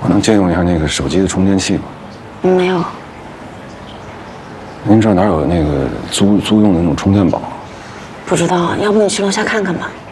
我能借用一下那个手机的充电器吗？ 没有。 您这儿哪有那个租用的那种充电宝？ 不知道，要不你去楼下看看吧。